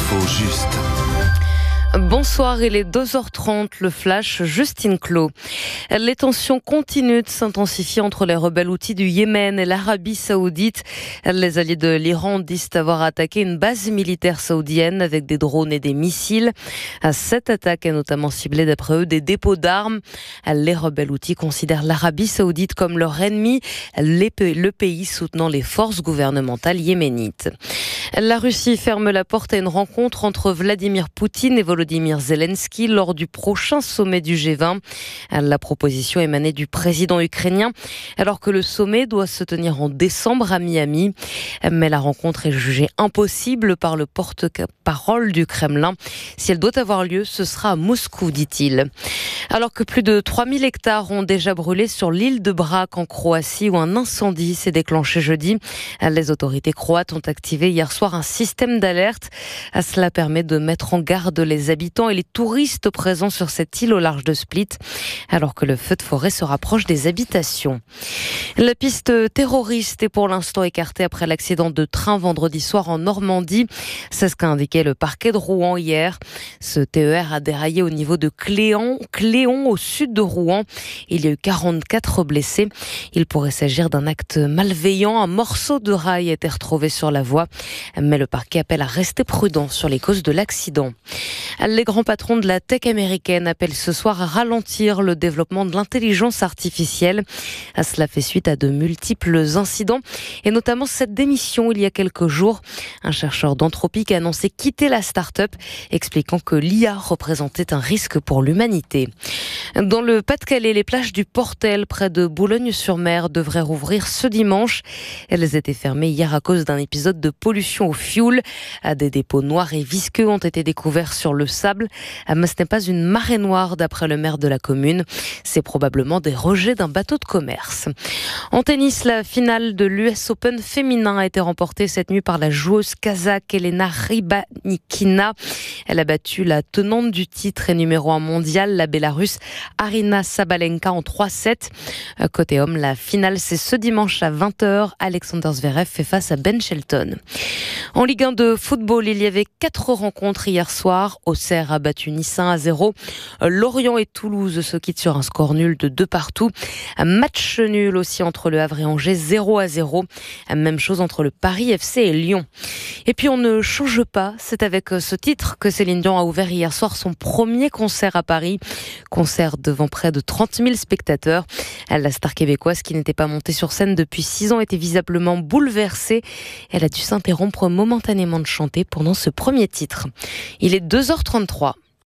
L'info juste. Bonsoir, il est 2h30, le flash Justine Clos. Les tensions continuent de s'intensifier entre les rebelles houthis du Yémen et l'Arabie Saoudite. Les alliés de l'Iran disent avoir attaqué une base militaire saoudienne avec des drones et des missiles. Cette attaque a notamment ciblé d'après eux des dépôts d'armes. Les rebelles houthis considèrent l'Arabie Saoudite comme leur ennemi, le pays soutenant les forces gouvernementales yéménites. La Russie ferme la porte à une rencontre entre Vladimir Poutine et Volodymyr Zelensky lors du prochain sommet du G20. La proposition émanait du président ukrainien, alors que le sommet doit se tenir en décembre à Miami. Mais la rencontre est jugée impossible par le porte-parole du Kremlin. Si elle doit avoir lieu, ce sera à Moscou, dit-il. Alors que plus de 3000 hectares ont déjà brûlé sur l'île de Brač en Croatie, où un incendie s'est déclenché jeudi. Les autorités croates ont activé hier soir un système d'alerte. Cela permet de mettre en garde les habitants et les touristes présents sur cette île au large de Split, alors que le feu de forêt se rapproche des habitations. La piste terroriste est pour l'instant écartée après l'accident de train vendredi soir en Normandie. C'est ce qu'a indiqué le parquet de Rouen hier. Ce TER a déraillé au niveau de Cléon, au sud de Rouen. Il y a eu 44 blessés. Il pourrait s'agir d'un acte malveillant. Un morceau de rail a été retrouvé sur la voie. Mais le parquet appelle à rester prudent sur les causes de l'accident. Les grands patrons de la tech américaine appellent ce soir à ralentir le développement de l'intelligence artificielle. Cela fait suite à de multiples incidents et notamment cette démission il y a quelques jours. Un chercheur d'Anthropic a annoncé quitter la start-up, expliquant que l'IA représentait un risque pour l'humanité. Dans le Pas-de-Calais, les plages du Portel, près de Boulogne-sur-Mer, devraient rouvrir ce dimanche. Elles étaient fermées hier à cause d'un épisode de pollution au fioul. Des dépôts noirs et visqueux ont été découverts sur le sable. Mais ce n'est pas une marée noire d'après le maire de la commune. C'est probablement des rejets d'un bateau de commerce. En tennis, la finale de l'US Open féminin a été remportée cette nuit par la joueuse kazakh Elena Rybakina. Elle a battu la tenante du titre et numéro 1 mondial, la Bélarusse Arina Sabalenka en 3-7. Côté homme, la finale c'est ce dimanche à 20h. Alexander Zverev fait face à Ben Shelton. En Ligue 1 de football, il y avait 4 rencontres hier soir. Auxerre a battu Nice 1-0. Lorient et Toulouse se quittent sur un score nul de 2 partout. Un match nul aussi entre le Havre et Angers, 0-0. Même chose entre le Paris FC et Lyon. Et puis on ne change pas, c'est avec ce titre que Céline Dion a ouvert hier soir son premier concert à Paris. Concert devant près de 30 000 spectateurs. La star québécoise, qui n'était pas montée sur scène depuis 6 ans, était visiblement bouleversée. Elle a dû s'interrompre momentanément de chanter pendant ce premier titre. Il est 2h33.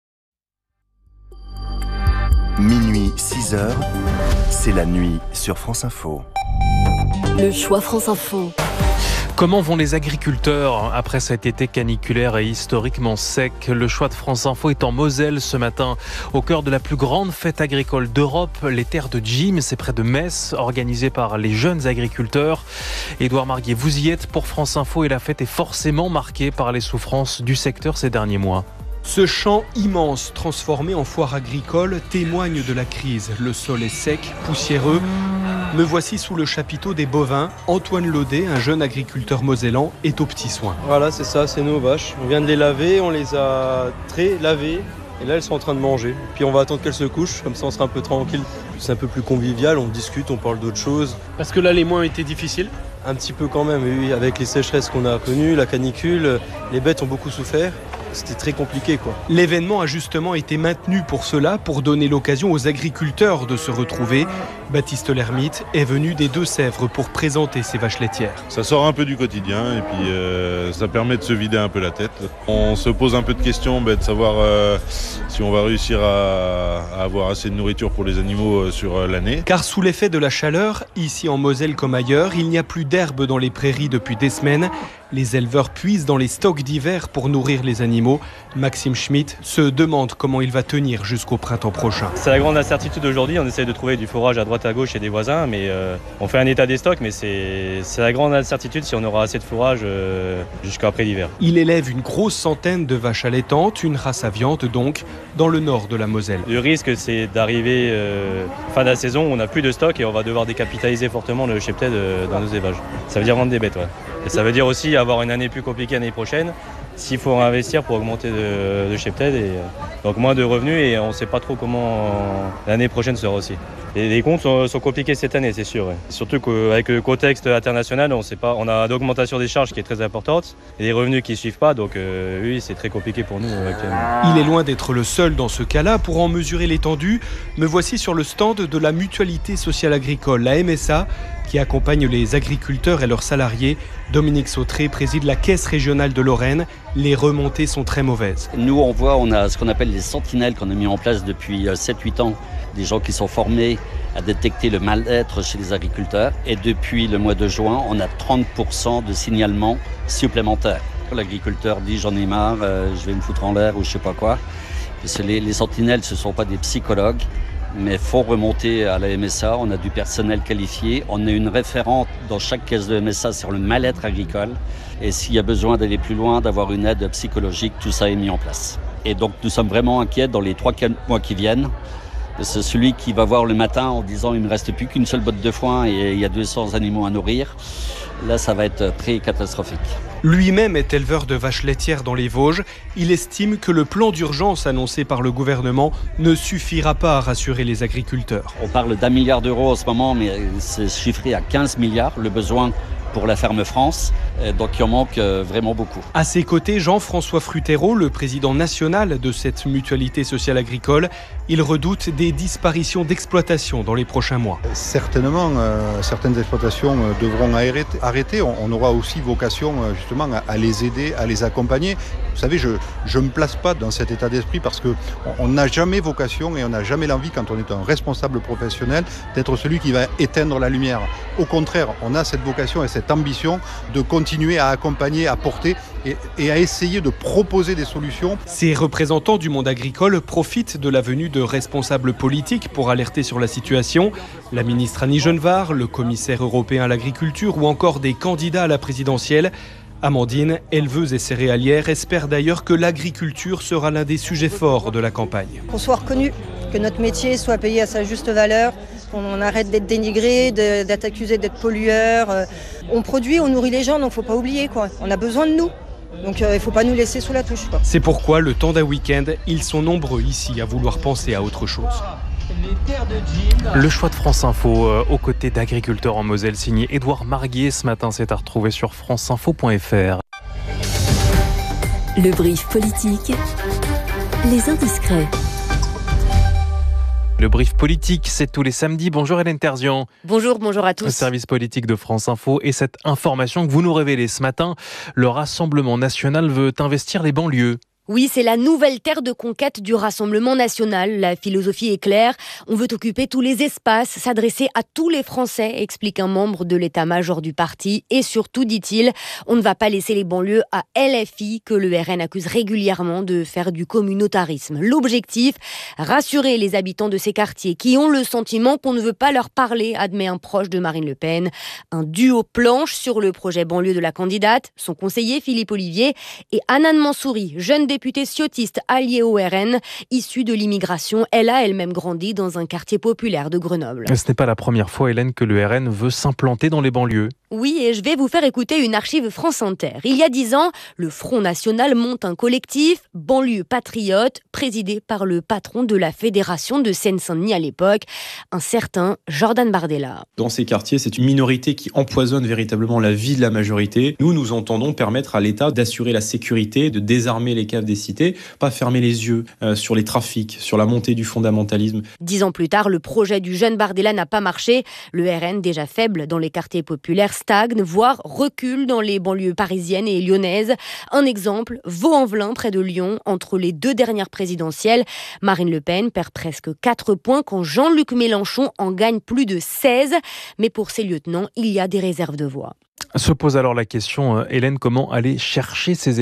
Minuit 6h, c'est la nuit sur France Info. Le choix France Info. Comment vont les agriculteurs après cet été caniculaire et historiquement sec? Le choix de France Info est en Moselle ce matin, au cœur de la plus grande fête agricole d'Europe, les terres de Jim. C'est près de Metz, organisée par les jeunes agriculteurs. Édouard Marguier, vous y êtes pour France Info et la fête est forcément marquée par les souffrances du secteur ces derniers mois. Ce champ immense, transformé en foire agricole, témoigne de la crise. Le sol est sec, poussiéreux. Me voici sous le chapiteau des bovins. Antoine Laudet, un jeune agriculteur mosellan, est aux petits soins. Voilà, c'est ça, c'est nos vaches. On vient de les laver, on les a très lavées. Et là, elles sont en train de manger. Puis on va attendre qu'elles se couchent, comme ça on sera un peu tranquille. C'est un peu plus convivial, on discute, on parle d'autres choses. Parce que là, les mois ont été difficiles ? Un petit peu quand même, oui. Avec les sécheresses qu'on a connues, la canicule, les bêtes ont beaucoup souffert. C'était très compliqué, quoi. L'événement a justement été maintenu pour cela, pour donner l'occasion aux agriculteurs de se retrouver. Baptiste Lermite est venu des Deux-Sèvres pour présenter ses vaches laitières. Ça sort un peu du quotidien et puis ça permet de se vider un peu la tête. On se pose un peu de questions, de savoir si on va réussir à avoir assez de nourriture pour les animaux sur l'année. Car sous l'effet de la chaleur, ici en Moselle comme ailleurs, il n'y a plus d'herbe dans les prairies depuis des semaines. Les éleveurs puisent dans les stocks d'hiver pour nourrir les animaux. Maxime Schmitt se demande comment il va tenir jusqu'au printemps prochain. C'est la grande incertitude aujourd'hui. On essaye de trouver du fourrage à droite à gauche chez des voisins, mais on fait un état des stocks, mais c'est la grande incertitude si on aura assez de fourrage jusqu'après l'hiver. Il élève une grosse centaine de vaches allaitantes, une race à viande donc, dans le nord de la Moselle. Le risque, c'est d'arriver fin de la saison, on n'a plus de stock et on va devoir décapitaliser fortement le cheptel dans nos élevages. Ça veut dire vendre des bêtes, ouais. Et ça veut dire aussi avoir une année plus compliquée l'année prochaine. s'il faut investir pour augmenter de cheptel, donc moins de revenus et on ne sait pas trop comment l'année prochaine sera aussi. Et les comptes sont compliqués cette année, c'est sûr. Ouais. Surtout qu'avec le contexte international, on a une augmentation des charges qui est très importante et des revenus qui ne suivent pas. Donc oui, c'est très compliqué pour nous actuellement. Il est loin d'être le seul dans ce cas-là. Pour en mesurer l'étendue, me voici sur le stand de la Mutualité sociale agricole, la MSA, qui accompagne les agriculteurs et leurs salariés. Dominique Sautré préside la Caisse régionale de Lorraine. Les remontées sont très mauvaises. Nous, on a ce qu'on appelle les sentinelles qu'on a mis en place depuis 7-8 ans. Des gens qui sont formés à détecter le mal-être chez les agriculteurs. Et depuis le mois de juin, on a 30% de signalements supplémentaires. L'agriculteur dit j'en ai marre, je vais me foutre en l'air ou je sais pas quoi. Parce que les sentinelles, ce ne sont pas des psychologues, mais il faut remonter à la MSA. On a du personnel qualifié. On a une référente dans chaque caisse de MSA sur le mal-être agricole. Et s'il y a besoin d'aller plus loin, d'avoir une aide psychologique, tout ça est mis en place. Et donc nous sommes vraiment inquiets dans les 3-4 mois qui viennent. C'est celui qui va voir le matin en disant il ne me reste plus qu'une seule botte de foin et il y a 200 animaux à nourrir. Là, ça va être très catastrophique. Lui-même est éleveur de vaches laitières dans les Vosges. Il estime que le plan d'urgence annoncé par le gouvernement ne suffira pas à rassurer les agriculteurs. On parle d'1 milliard d'euros en ce moment, mais c'est chiffré à 15 milliards, le besoin pour la ferme France. Donc il en manque vraiment beaucoup. À ses côtés, Jean-François Frutérault, le président national de cette mutualité sociale agricole. Il redoute des disparitions d'exploitations dans les prochains mois. Certainement, certaines exploitations devront arrêter. On aura aussi vocation justement à les aider, à les accompagner. Vous savez, je ne me place pas dans cet état d'esprit parce qu'on n'a jamais vocation et on n'a jamais l'envie, quand on est un responsable professionnel, d'être celui qui va éteindre la lumière. Au contraire, on a cette vocation et cette ambition de continuer à accompagner, à porter et à essayer de proposer des solutions. Ces représentants du monde agricole profitent de la venue de responsables politiques pour alerter sur la situation. La ministre Annie Genevard, le commissaire européen à l'agriculture ou encore des candidats à la présidentielle. Amandine, éleveuse et céréalière, espère d'ailleurs que l'agriculture sera l'un des sujets forts de la campagne. Qu'on soit reconnu, que notre métier soit payé à sa juste valeur, qu'on arrête d'être dénigré, d'être accusé d'être pollueur. On produit, on nourrit les gens, donc il ne faut pas oublier, quoi. On a besoin de nous. Donc il ne faut pas nous laisser sous la touche, quoi. C'est pourquoi, le temps d'un week-end, ils sont nombreux ici à vouloir penser à autre chose. Le choix de France Info aux côtés d'agriculteurs en Moselle, signé Édouard Marguier ce matin, c'est à retrouver sur franceinfo.fr. Le brief politique, les indiscrets. Le brief politique, c'est tous les samedis. Bonjour Hélène Terzian. Bonjour à tous. Le service politique de France Info et cette information que vous nous révélez ce matin, le Rassemblement national veut investir les banlieues. Oui, c'est la nouvelle terre de conquête du Rassemblement national. La philosophie est claire. On veut occuper tous les espaces, s'adresser à tous les Français, explique un membre de l'état-major du parti. Et surtout, dit-il, on ne va pas laisser les banlieues à LFI, que le RN accuse régulièrement de faire du communautarisme. L'objectif, rassurer les habitants de ces quartiers qui ont le sentiment qu'on ne veut pas leur parler, admet un proche de Marine Le Pen. Un duo planche sur le projet banlieue de la candidate, son conseiller Philippe Ollivier et Hanan Mansouri, jeune députée ciotiste alliée au RN, issue de l'immigration. Elle a elle-même grandi dans un quartier populaire de Grenoble. Ce n'est pas la première fois, Hélène, que le RN veut s'implanter dans les banlieues. Oui, et je vais vous faire écouter une archive France Inter. Il y a 10 ans, le Front National monte un collectif, Banlieue Patriote, présidé par le patron de la Fédération de Seine-Saint-Denis à l'époque, un certain Jordan Bardella. Dans ces quartiers, c'est une minorité qui empoisonne véritablement la vie de la majorité. Nous entendons permettre à l'État d'assurer la sécurité, de désarmer les caves des cités, pas fermer les yeux sur les trafics, sur la montée du fondamentalisme. 10 ans plus tard, le projet du jeune Bardella n'a pas marché. Le RN, déjà faible dans les quartiers populaires, stagne, voire recule dans les banlieues parisiennes et lyonnaises. Un exemple, Vaux-en-Velin, près de Lyon, entre les 2 dernières présidentielles. Marine Le Pen perd presque 4 points quand Jean-Luc Mélenchon en gagne plus de 16. Mais pour ses lieutenants, il y a des réserves de voix. Se pose alors la question, Hélène, comment aller chercher ces électeurs ?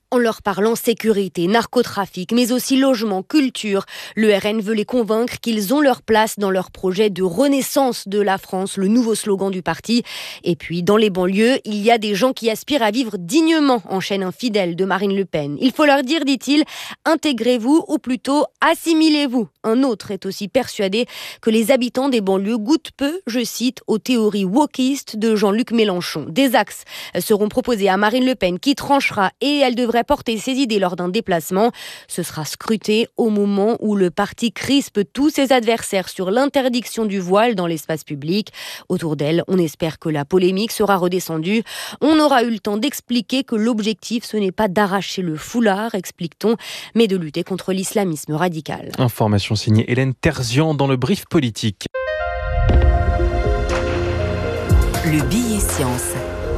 En leur parlant sécurité, narcotrafic, mais aussi logement, culture, le RN veut les convaincre qu'ils ont leur place dans leur projet de renaissance de la France, le nouveau slogan du parti. Et puis, dans les banlieues, il y a des gens qui aspirent à vivre dignement, enchaîne un fidèle de Marine Le Pen. Il faut leur dire, dit-il, intégrez-vous ou plutôt assimilez-vous. Un autre est aussi persuadé que les habitants des banlieues goûtent peu, je cite, aux théories wokistes de Jean-Luc Mélenchon. Des axes seront proposés à Marine Le Pen qui tranchera et elle devrait porter ses idées lors d'un déplacement. Ce sera scruté au moment où le parti crispe tous ses adversaires sur l'interdiction du voile dans l'espace public. Autour d'elle, on espère que la polémique sera redescendue. On aura eu le temps d'expliquer que l'objectif, ce n'est pas d'arracher le foulard, explique-t-on, mais de lutter contre l'islamisme radical. Information signée Hélène Terzian dans le brief politique. Le billet science.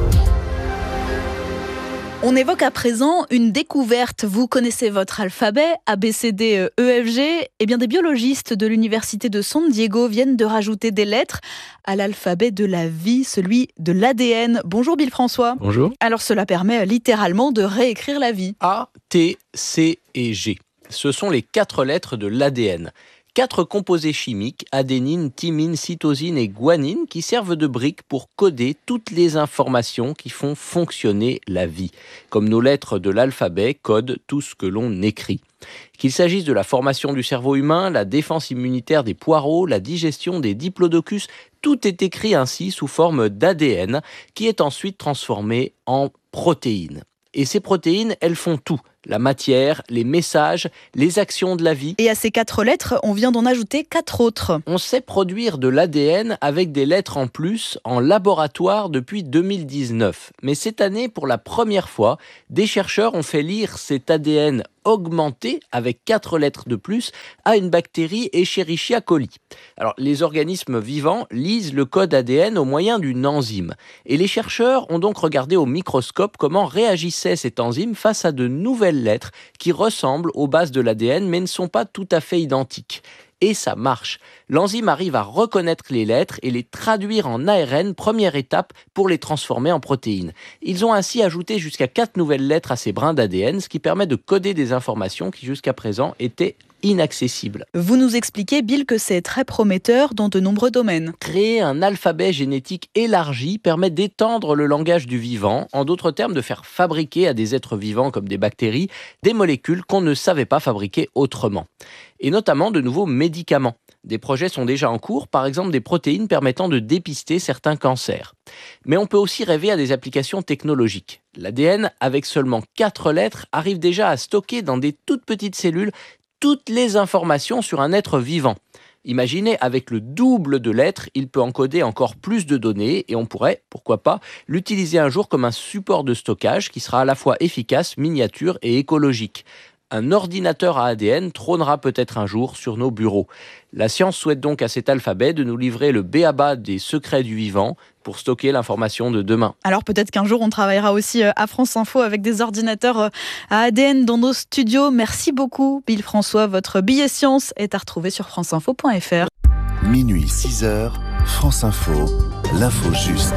On évoque à présent une découverte. Vous connaissez votre alphabet, A, B, C, D, E, F, G. Eh bien, des biologistes de l'université de San Diego viennent de rajouter des lettres à l'alphabet de la vie, celui de l'ADN. Bonjour Bill François. Bonjour. Alors, cela permet littéralement de réécrire la vie. A, T, C et G. Ce sont les 4 lettres de l'ADN. 4 composés chimiques, adénine, thymine, cytosine et guanine, qui servent de briques pour coder toutes les informations qui font fonctionner la vie. Comme nos lettres de l'alphabet codent tout ce que l'on écrit. Qu'il s'agisse de la formation du cerveau humain, la défense immunitaire des poireaux, la digestion des diplodocus, tout est écrit ainsi sous forme d'ADN, qui est ensuite transformé en protéines. Et ces protéines, elles font tout. La matière, les messages, les actions de la vie. Et à ces 4 lettres, on vient d'en ajouter 4 autres. On sait produire de l'ADN avec des lettres en plus en laboratoire depuis 2019. Mais cette année, pour la première fois, des chercheurs ont fait lire cet ADN augmenté avec 4 lettres de plus à une bactérie Escherichia coli. Alors, les organismes vivants lisent le code ADN au moyen d'une enzyme. Et les chercheurs ont donc regardé au microscope comment réagissait cette enzyme face à de nouvelles lettres qui ressemblent aux bases de l'ADN mais ne sont pas tout à fait identiques. Et ça marche. L'enzyme arrive à reconnaître les lettres et les traduire en ARN, première étape pour les transformer en protéines. Ils ont ainsi ajouté jusqu'à 4 nouvelles lettres à ces brins d'ADN, ce qui permet de coder des informations qui jusqu'à présent étaient inaccessibles. Vous nous expliquez, Bill, que c'est très prometteur dans de nombreux domaines. Créer un alphabet génétique élargi permet d'étendre le langage du vivant, en d'autres termes de faire fabriquer à des êtres vivants comme des bactéries des molécules qu'on ne savait pas fabriquer autrement. Et notamment de nouveaux médicaments. Des projets sont déjà en cours, par exemple des protéines permettant de dépister certains cancers. Mais on peut aussi rêver à des applications technologiques. L'ADN, avec seulement 4 lettres, arrive déjà à stocker dans des toutes petites cellules toutes les informations sur un être vivant. Imaginez, avec le double de lettres, il peut encoder encore plus de données et on pourrait, pourquoi pas, l'utiliser un jour comme un support de stockage qui sera à la fois efficace, miniature et écologique. Un ordinateur à ADN trônera peut-être un jour sur nos bureaux. La science souhaite donc à cet alphabet de nous livrer le b.a.-ba des secrets du vivant pour stocker l'information de demain. Alors peut-être qu'un jour on travaillera aussi à France Info avec des ordinateurs à ADN dans nos studios. Merci beaucoup Bill François. Votre billet science est à retrouver sur franceinfo.fr. Minuit 6h, France Info, l'info juste.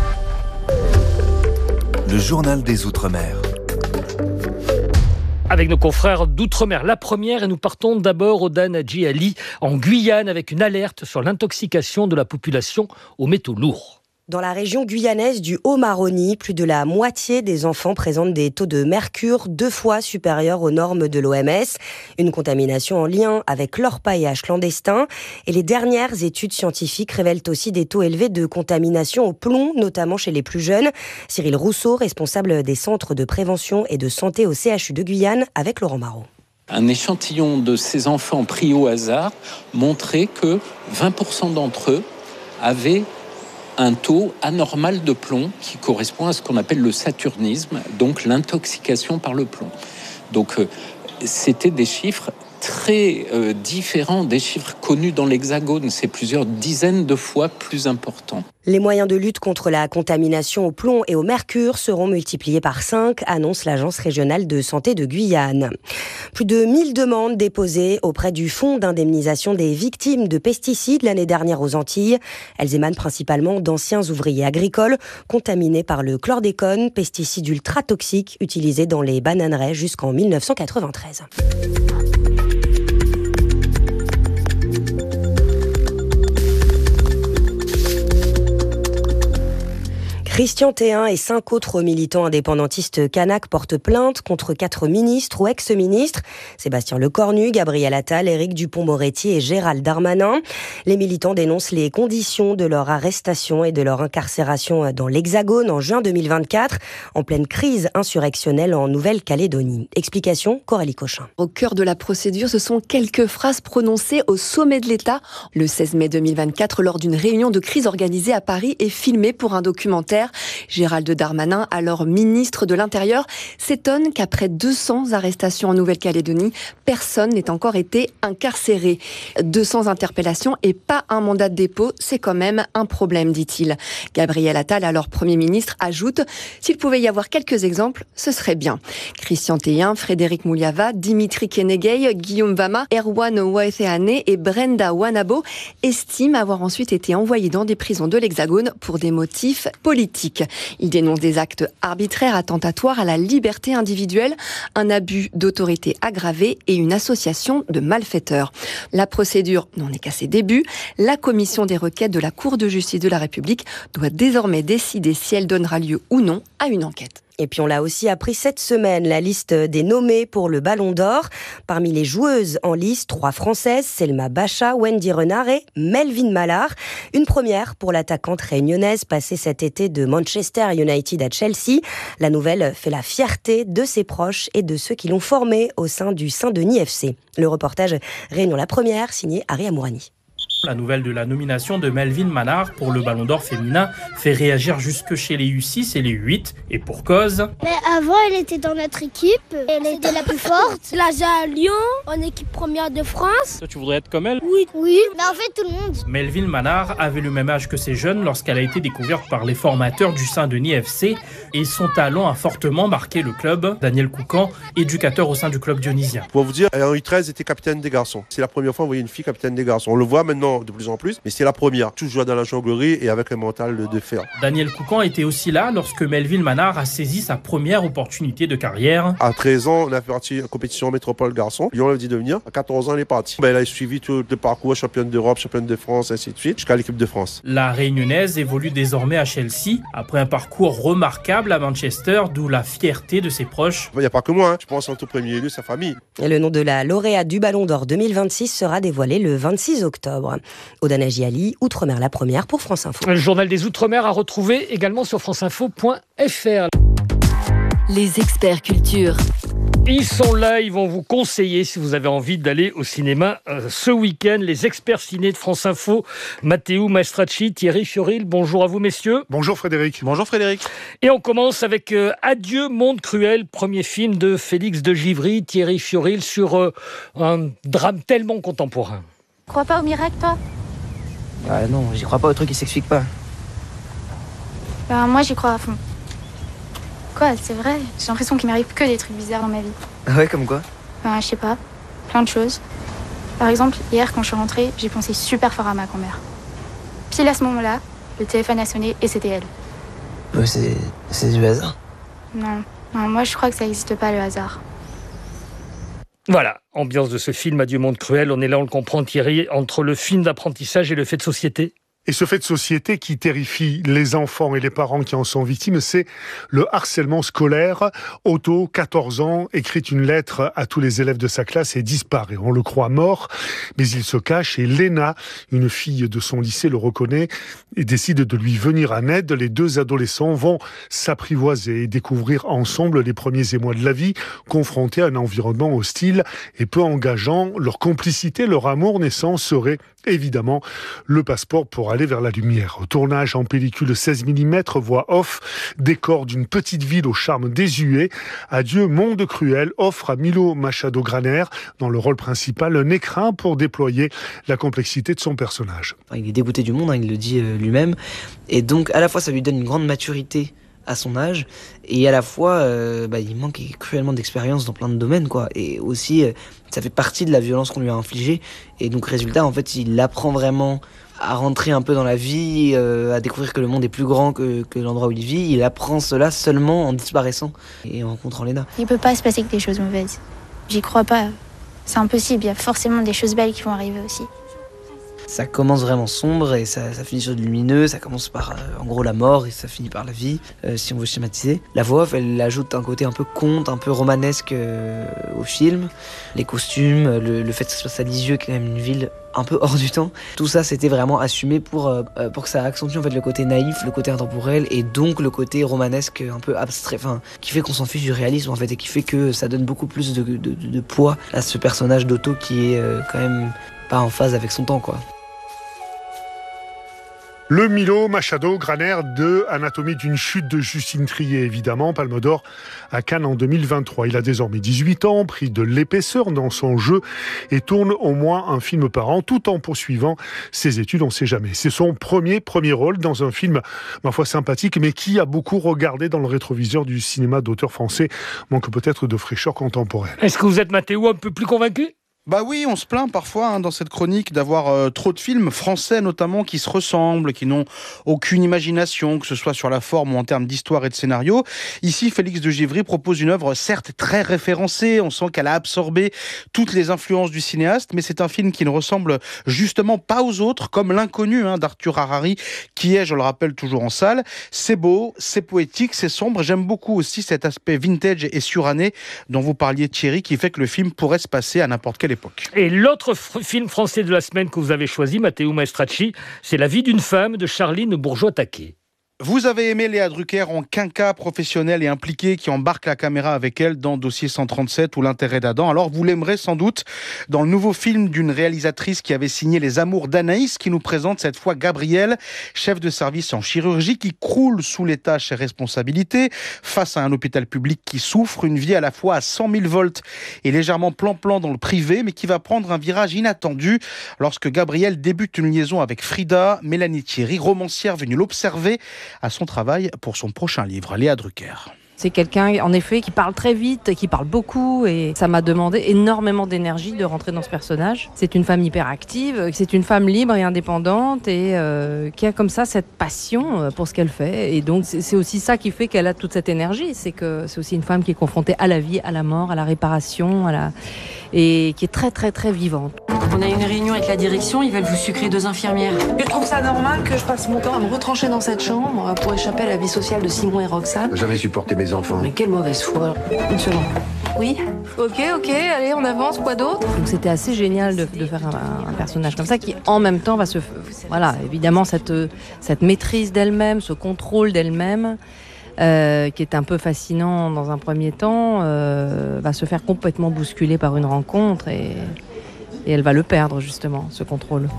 Le journal des Outre-mer. Avec nos confrères d'Outre-mer. La première, et nous partons d'abord au Danadji Ali, en Guyane, avec une alerte sur l'intoxication de la population aux métaux lourds. Dans la région guyanaise du Haut-Maroni, plus de la moitié des enfants présentent des taux de mercure 2 fois supérieurs aux normes de l'OMS. Une contamination en lien avec l'orpaillage clandestin. Et les dernières études scientifiques révèlent aussi des taux élevés de contamination au plomb, notamment chez les plus jeunes. Cyril Rousseau, responsable des centres de prévention et de santé au CHU de Guyane, avec Laurent Marot. Un échantillon de ces enfants pris au hasard montrait que 20% d'entre eux avaient un taux anormal de plomb qui correspond à ce qu'on appelle le saturnisme, donc l'intoxication par le plomb. Donc c'était des chiffres très différent des chiffres connus dans l'Hexagone. C'est plusieurs dizaines de fois plus important. Les moyens de lutte contre la contamination au plomb et au mercure seront multipliés par 5, annonce l'Agence régionale de santé de Guyane. Plus de 1000 demandes déposées auprès du Fonds d'indemnisation des victimes de pesticides l'année dernière aux Antilles. Elles émanent principalement d'anciens ouvriers agricoles contaminés par le chlordécone, pesticide ultra toxique utilisé dans les bananeraies jusqu'en 1993. Christian Théin et 5 autres militants indépendantistes kanaks portent plainte contre 4 ministres ou ex-ministres, Sébastien Lecornu, Gabriel Attal, Éric Dupond-Moretti et Gérald Darmanin. Les militants dénoncent les conditions de leur arrestation et de leur incarcération dans l'Hexagone en juin 2024, en pleine crise insurrectionnelle en Nouvelle-Calédonie. Explication, Coralie Cochin. Au cœur de la procédure, ce sont quelques phrases prononcées au sommet de l'État le 16 mai 2024 lors d'une réunion de crise organisée à Paris et filmée pour un documentaire. Gérald Darmanin, alors ministre de l'Intérieur, s'étonne qu'après 200 arrestations en Nouvelle-Calédonie, personne n'ait encore été incarcéré. 200 interpellations et pas un mandat de dépôt, c'est quand même un problème, dit-il. Gabriel Attal, alors Premier ministre, ajoute « S'il pouvait y avoir quelques exemples, ce serait bien ». Christian Théin, Frédéric Mouliava, Dimitri Kenegay, Guillaume Vama, Erwan Waetheane et Brenda Wanabo estiment avoir ensuite été envoyés dans des prisons de l'Hexagone pour des motifs politiques. Il dénonce des actes arbitraires attentatoires à la liberté individuelle, un abus d'autorité aggravé et une association de malfaiteurs. La procédure n'en est qu'à ses débuts. La commission des requêtes de la Cour de justice de la République doit désormais décider si elle donnera lieu ou non à une enquête. Et puis on l'a aussi appris cette semaine, la liste des nommés pour le Ballon d'Or. Parmi les joueuses en lice, 3 Françaises, Selma Bacha, Wendy Renard et Melvin Mallard. Une première pour l'attaquante réunionnaise passée cet été de Manchester United à Chelsea. La nouvelle fait la fierté de ses proches et de ceux qui l'ont formée au sein du Saint-Denis FC. Le reportage Réunion la première, signé Harry Amourani. La nouvelle de la nomination de Melvin Mallard pour le Ballon d'Or féminin fait réagir jusque chez les U6 et les U8, et pour cause. Mais avant, elle était dans notre équipe, elle était la plus forte. Elle a joué à Lyon, en équipe première de France. Toi, tu voudrais être comme elle? Oui, mais en fait, tout le monde. Melvin Mallard avait le même âge que ses jeunes lorsqu'elle a été découverte par les formateurs du Saint-Denis FC, et son talent a fortement marqué le club. Daniel Coucan, éducateur au sein du club dionysien. Pour vous dire, Henri XIII était capitaine des garçons. C'est la première fois qu'on voyait une fille capitaine des garçons. On le voit maintenant de plus en plus, mais c'est la première. Toujours dans la jonglerie et avec un mental de fer. Daniel Coucan était aussi là lorsque Melvin Mallard a saisi sa première opportunité de carrière. À 13 ans, on a fait partie de compétition métropole garçon. Lyon l'a dit de venir. À 14 ans, elle est partie. Elle a suivi tout le parcours, championne d'Europe, championne de France, ainsi de suite, jusqu'à l'équipe de France. La réunionnaise évolue désormais à Chelsea, après un parcours remarquable à Manchester, d'où la fierté de ses proches. Il n'y a pas que moi, Je pense en tout premier lieu sa famille. Et le nom de la lauréate du Ballon d'Or 2026 sera dévoilé le 26 octobre. Oda Nagiali, Outre-mer la première pour France Info. Le journal des Outre-mer à retrouver également sur franceinfo.fr. Les experts culture. Ils sont là, ils vont vous conseiller si vous avez envie d'aller au cinéma ce week-end. Les experts ciné de France Info, Matteo Maestracci, Thierry Fioril. Bonjour à vous messieurs. Bonjour Frédéric. Bonjour Frédéric. Et on commence avec Adieu Monde Cruel, premier film de Félix de Givry, Thierry Fioril, sur un drame tellement contemporain. Tu crois pas au miracle, toi ? Non, j'y crois pas au truc qui s'explique pas. Moi, j'y crois à fond. Quoi, c'est vrai ? J'ai l'impression qu'il m'arrive que des trucs bizarres dans ma vie. Ah ouais, comme quoi ? Je sais pas. Plein de choses. Par exemple, hier, quand je suis rentrée, j'ai pensé super fort à ma grand-mère. Pile à ce moment-là, le téléphone a sonné et c'était elle. C'est du hasard. Non, moi, je crois que ça n'existe pas, le hasard. Voilà, ambiance de ce film Adieu Monde Cruel. On est là, on le comprend Thierry, entre le film d'apprentissage et le fait de société. Et ce fait de société qui terrifie les enfants et les parents qui en sont victimes, c'est le harcèlement scolaire. Otto, 14 ans, écrit une lettre à tous les élèves de sa classe et disparaît. On le croit mort, mais il se cache et Léna, une fille de son lycée, le reconnaît et décide de lui venir en aide. Les deux adolescents vont s'apprivoiser et découvrir ensemble les premiers émois de la vie, confrontés à un environnement hostile et peu engageant. Leur complicité, leur amour naissant serait évidemment le passeport pour aller aller vers la lumière. Tournage en pellicule 16 mm, voix off, décor d'une petite ville au charme désuet. Adieu monde cruel offre à Milo Machado Graner, dans le rôle principal, un écrin pour déployer la complexité de son personnage. Il est dégoûté du monde, il le dit lui-même. Et donc, à la fois, ça lui donne une grande maturité à son âge, et à la fois, il manque cruellement d'expérience dans plein de domaines, quoi. Et aussi, ça fait partie de la violence qu'on lui a infligée. Et donc, résultat, en fait, il apprend vraiment à rentrer un peu dans la vie, à découvrir que le monde est plus grand que l'endroit où il vit. Il apprend cela seulement en disparaissant et en rencontrant Léna. Il peut pas se passer que des choses mauvaises. J'y crois pas. C'est impossible, il y a forcément des choses belles qui vont arriver aussi. Ça commence vraiment sombre et ça finit sur du lumineux. Ça commence par, en gros, la mort et ça finit par la vie, si on veut schématiser. La voix off, elle ajoute un côté un peu conte, un peu romanesque au film. Les costumes, le fait que ce soit à Lisieux, qui est quand même une ville un peu hors du temps. Tout ça, c'était vraiment assumé pour que ça accentue en fait le côté naïf, le côté intemporel et donc le côté romanesque un peu abstrait, qui fait qu'on s'en fiche du réalisme en fait et qui fait que ça donne beaucoup plus de poids à ce personnage d'Otto qui est quand même pas en phase avec son temps, quoi. Le Milo Machado Graner de Anatomie d'une chute de Justine Triet, évidemment, Palme d'Or à Cannes en 2023. Il a désormais 18 ans, pris de l'épaisseur dans son jeu et tourne au moins un film par an, tout en poursuivant ses études, on ne sait jamais. C'est son premier rôle dans un film, ma foi, sympathique, mais qui a beaucoup regardé dans le rétroviseur du cinéma d'auteur français, manque peut-être de fraîcheur contemporaine. Est-ce que vous êtes, Mathéo, un peu plus convaincu ? Bah oui, on se plaint parfois dans cette chronique d'avoir trop de films français notamment qui se ressemblent, qui n'ont aucune imagination, que ce soit sur la forme ou en termes d'histoire et de scénario. Ici, Félix de Givry propose une œuvre certes très référencée, on sent qu'elle a absorbé toutes les influences du cinéaste, mais c'est un film qui ne ressemble justement pas aux autres, comme L'Inconnu d'Arthur Harari, qui est, je le rappelle, toujours en salle. C'est beau, c'est poétique, c'est sombre. J'aime beaucoup aussi cet aspect vintage et suranné dont vous parliez, Thierry, qui fait que le film pourrait se passer à n'importe quelle époque. Et l'autre film français de la semaine que vous avez choisi, Matteo Maestracci, c'est La vie d'une femme de Charline Bourgeois-Taquet. Vous avez aimé Léa Drucker en quinca professionnelle et impliquée qui embarque la caméra avec elle dans Dossier 137 ou L'intérêt d'Adam. Alors vous l'aimerez sans doute dans le nouveau film d'une réalisatrice qui avait signé Les Amours d'Anaïs, qui nous présente cette fois Gabrielle, chef de service en chirurgie qui croule sous les tâches et responsabilités face à un hôpital public qui souffre, une vie à la fois à 100 000 volts et légèrement plan-plan dans le privé, mais qui va prendre un virage inattendu lorsque Gabrielle débute une liaison avec Frida, Mélanie Thierry, romancière venue l'observer à son travail pour son prochain livre, Léa Drucker. C'est quelqu'un, en effet, qui parle très vite, qui parle beaucoup, et ça m'a demandé énormément d'énergie de rentrer dans ce personnage. C'est une femme hyperactive, c'est une femme libre et indépendante, et qui a comme ça cette passion pour ce qu'elle fait. Et donc, c'est aussi ça qui fait qu'elle a toute cette énergie. C'est que c'est aussi une femme qui est confrontée à la vie, à la mort, à la réparation, et qui est très, très, très vivante. On a une réunion avec la direction, ils veulent vous sucrer 2 infirmières. Je trouve ça normal que je passe mon temps à me retrancher dans cette chambre pour échapper à la vie sociale de Simon et Roxane. Jamais supporté mes enfants. Mais quelle mauvaise foi. Une seconde. Oui. Ok, allez, on avance, quoi d'autre ? Donc c'était assez génial de faire un personnage comme ça qui, en même temps, va se... Voilà, évidemment, cette maîtrise d'elle-même, ce contrôle d'elle-même, qui est un peu fascinant dans un premier temps, va se faire complètement bousculer par une rencontre et elle va le perdre, justement, ce contrôle.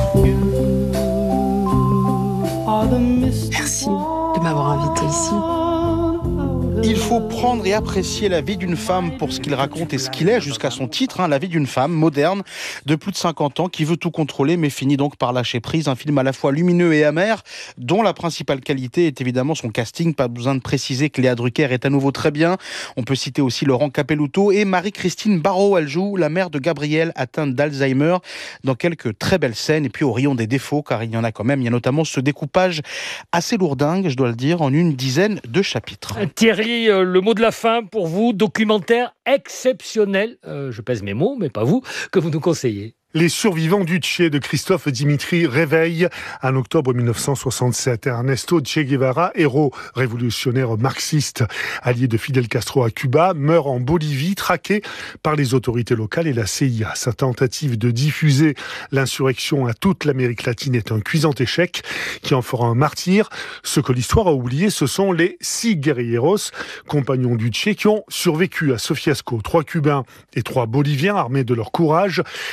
Merci de m'avoir invité ici. Il faut prendre et apprécier la vie d'une femme pour ce qu'il raconte et ce qu'il est, jusqu'à son titre, la vie d'une femme moderne de plus de 50 ans qui veut tout contrôler mais finit donc par lâcher prise. Un film à la fois lumineux et amer, dont la principale qualité est évidemment son casting. Pas besoin de préciser que Léa Drucker est à nouveau très bien. On peut citer aussi Laurent Capelluto et Marie-Christine Barrault. Elle joue la mère de Gabrielle atteinte d'Alzheimer dans quelques très belles scènes. Et puis au rayon des défauts, car il y en a quand même, il y a notamment ce découpage assez lourdingue, je dois le dire, en une dizaine de chapitres. Thierry, le mot de la fin pour vous, documentaire exceptionnel, je pèse mes mots, mais pas vous, que vous nous conseillez. Les survivants du Che de Christophe Dimitri Réveil en octobre 1967. Ernesto Che Guevara, héros révolutionnaire marxiste, allié de Fidel Castro à Cuba, meurt en Bolivie, traqué par les autorités locales et la CIA. Sa tentative de diffuser l'insurrection à toute l'Amérique latine est un cuisant échec qui en fera un martyr. Ce que l'histoire a oublié, ce sont les 6 guerrilleros, compagnons du Che, qui ont survécu à ce fiasco. 3 Cubains et 3 Boliviens armés de leur courage et de leur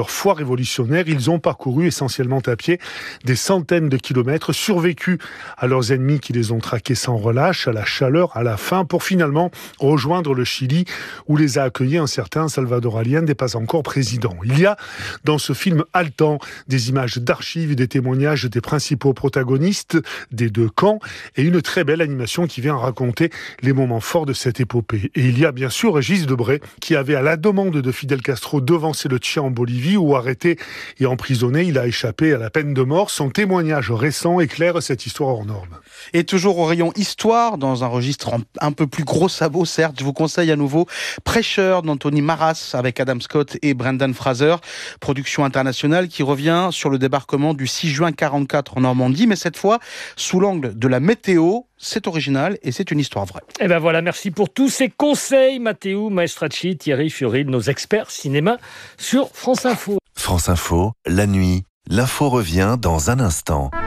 leur foi révolutionnaire. Ils ont parcouru essentiellement à pied des centaines de kilomètres, survécu à leurs ennemis qui les ont traqués sans relâche, à la chaleur, à la faim, pour finalement rejoindre le Chili où les a accueillis un certain Salvador Allende, pas encore président. Il y a dans ce film haletant des images d'archives et des témoignages des principaux protagonistes des deux camps et une très belle animation qui vient raconter les moments forts de cette épopée. Et il y a bien sûr Régis Debray qui avait à la demande de Fidel Castro devancé le Tchad en Bolivie où arrêté et emprisonné, il a échappé à la peine de mort. Son témoignage récent éclaire cette histoire hors norme. Et toujours au rayon histoire, dans un registre un peu plus gros sabot, certes, je vous conseille à nouveau Prêcheur d'Anthony Maras avec Adam Scott et Brendan Fraser, production internationale qui revient sur le débarquement du 6 juin 1944 en Normandie, mais cette fois sous l'angle de la météo. C'est original et c'est une histoire vraie. Et ben voilà, merci pour tous ces conseils, Matteo Maestracci, Thierry Furil, nos experts cinéma sur France Info. France Info, la nuit, l'info revient dans un instant.